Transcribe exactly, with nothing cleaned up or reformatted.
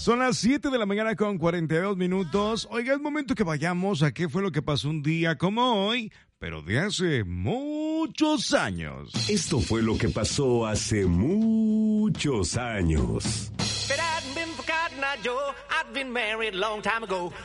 Son las siete de la mañana con cuarenta y dos minutos. Oiga, es momento que vayamos a qué fue lo que pasó un día como hoy, pero de hace muchos años. Esto fue lo que pasó hace muchos años. But I'd been forgotten, I Joe. I'd been married a long time ago.